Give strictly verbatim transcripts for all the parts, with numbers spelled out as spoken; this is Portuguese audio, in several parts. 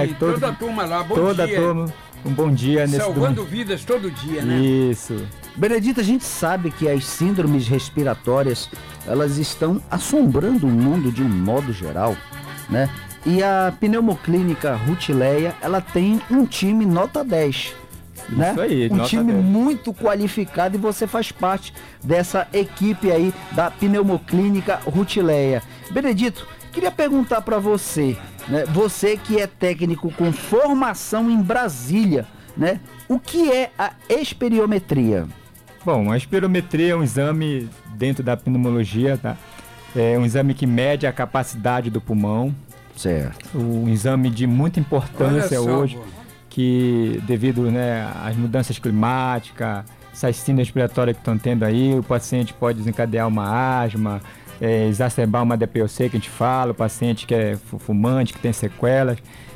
né? Sim, Todo, toda a turma lá, bom toda dia. a turma, um bom dia nesse Salvando domingo. vidas todo dia, né? Isso. Benedito, a gente sabe que as síndromes respiratórias, elas estão assombrando o mundo de um modo geral, né? E a Pneumoclínica Rutileia, ela tem um time nota dez. Né? Isso aí, um nota time dez. muito qualificado, e você faz parte dessa equipe aí da Pneumoclínica Rutileia. Benedito, queria perguntar para você, né? Você que é técnico com formação em Brasília, né? O que é a esperiometria? Bom, a espirometria é um exame dentro da pneumologia, tá? É um exame que mede a capacidade do pulmão. Certo. Um exame de muita importância Olha só, hoje, pô. que devido, né, às mudanças climáticas, essas síndromes respiratórias que estão tendo aí, o paciente pode desencadear uma asma, é, exacerbar uma D P O C que a gente fala, o paciente que é fu- fumante, que tem sequelas.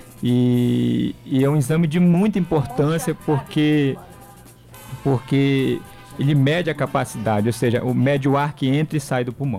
E, e é um exame de muita importância porque, porque ele mede a capacidade, ou seja, o mede o ar que entra e sai do pulmão.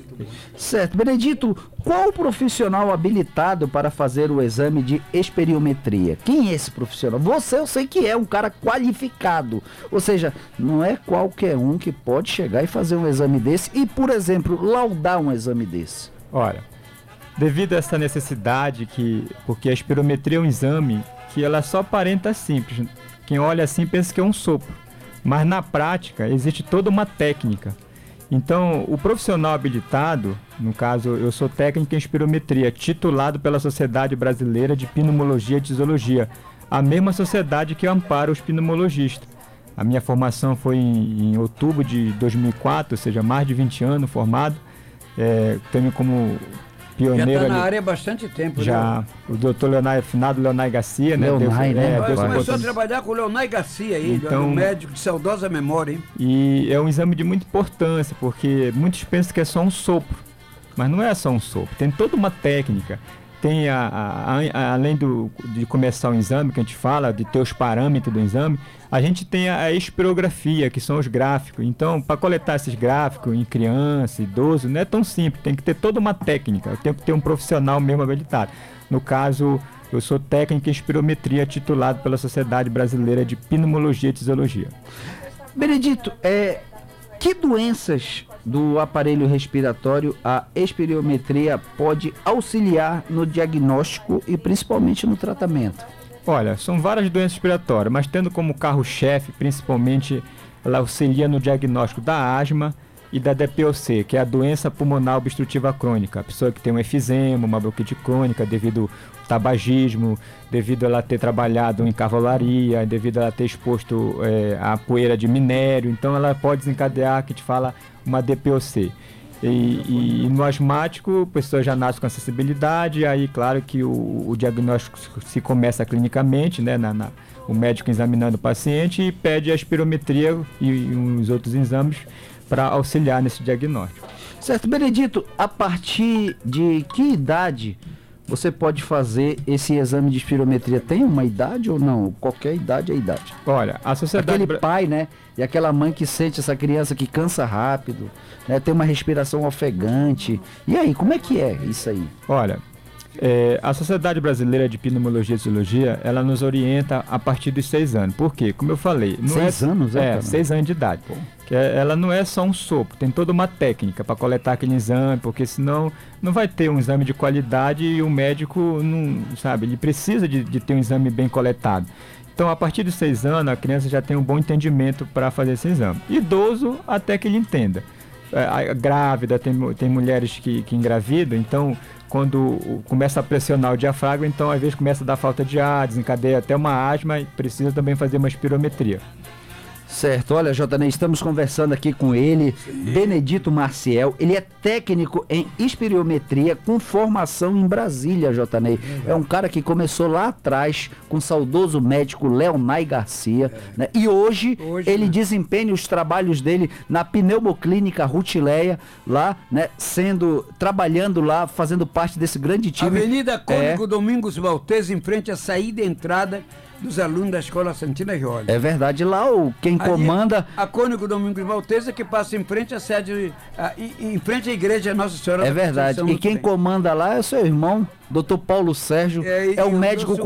Certo. Benedito, qual o profissional habilitado para fazer o exame de esperiometria? Quem é esse profissional? Você, eu sei que é um cara qualificado, ou seja, não é qualquer um que pode chegar e fazer um exame desse e, por exemplo, laudar um exame desse. Olha, devido a essa necessidade, que, porque a espirometria é um exame que ela só aparenta simples. Quem olha assim pensa que é um sopro, mas na prática existe toda uma técnica. Então, o profissional habilitado, no caso, eu sou técnico em espirometria, titulado pela Sociedade Brasileira de Pneumologia e Tisiologia, a mesma sociedade que ampara os pneumologistas. A minha formação foi em, em outubro de dois mil e quatro, ou seja, mais de vinte anos formado. É, tenho como Já pioneiro está na ali- área há bastante tempo, já né? o doutor Leonai, finado Leonai Garcia, né? Leonai, Deus- né? é, Mas Deus Começou a botou- trabalhar com o Leonai Garcia aí, Então- um médico de saudosa memória, hein? E é um exame de muita importância, porque muitos pensam que é só um sopro, mas não é só um sopro, tem toda uma técnica. Tem, a, a- a- além do, de começar o exame, que a gente fala, de ter os parâmetros do exame, a gente tem a, a espirografia, que são os gráficos. Então, para coletar esses gráficos em criança, idoso, não é tão simples, tem que ter toda uma técnica, tem que ter um profissional mesmo habilitado. No caso, eu sou técnico em espirometria, titulado pela Sociedade Brasileira de Pneumologia e Tisiologia. Benedito, é, que doenças do aparelho respiratório a esperiometria pode auxiliar no diagnóstico e principalmente no tratamento? Olha, são várias doenças respiratórias, mas tendo como carro-chefe, principalmente, ela auxilia no diagnóstico da asma e da D P O C, que é a doença pulmonar obstrutiva crônica. A pessoa que tem um efizema, uma bronquite crônica devido ao tabagismo, devido a ela ter trabalhado em cavalaria, devido a ela ter exposto é, a poeira de minério, então ela pode desencadear, que a gente fala, uma D P O C. E, e, e no asmático, a pessoa já nasce com acessibilidade, aí claro que o, o diagnóstico se começa clinicamente, né, na, na, o médico examinando o paciente e pede a espirometria e, e uns outros exames para auxiliar nesse diagnóstico. Certo, Benedito, a partir de que idade você pode fazer esse exame de espirometria? Tem uma idade ou não? Qualquer idade é idade. Olha, a sociedade... Aquele Bra- pai, né? E aquela mãe que sente essa criança que cansa rápido, né? Tem uma respiração ofegante. E aí, como é que é isso aí? Olha, é, a Sociedade Brasileira de Pneumologia e Tisiologia, ela nos orienta a partir dos seis anos. Por quê? Como eu falei... Não Seis é, anos, é, É, caramba? seis anos de idade. Que é- ela não é só um sopro, tem toda uma técnica para coletar aquele exame, porque senão não vai ter um exame de qualidade e o médico não, sabe, ele precisa de, de ter um exame bem coletado. Então, a partir dos seis anos, a criança já tem um bom entendimento para fazer esse exame. Idoso, até que ele entenda. É, a grávida, tem, mu- tem mulheres que, que engravidam, então, quando o- começa a pressionar o diafragma, então, às vezes, começa a dar falta de ar, desencadeia até uma asma e precisa também fazer uma espirometria. Certo, olha, J Ney, estamos conversando aqui com ele, Benedito Maciel. Ele é técnico em esperiometria com formação em Brasília, J Ney. É um cara que começou lá atrás com o saudoso médico Leonai Garcia, né? E hoje, Hoje, ele né? desempenha os trabalhos dele na Pneumoclínica Rutileia, lá, né? Sendo, trabalhando lá, fazendo parte desse grande time. Avenida Cônigo É. Domingos Maltese, em frente à saída e entrada dos alunos da Escola Santina Rioli. É verdade, lá o quem Ali, comanda... a Cônigo Domingos Maltese, que passa em frente à sede, a- em em frente à igreja Nossa Senhora É da verdade. Conceição E do quem Bem. comanda lá é o seu irmão, doutor Paulo Sérgio. É, e É, um o médico nosso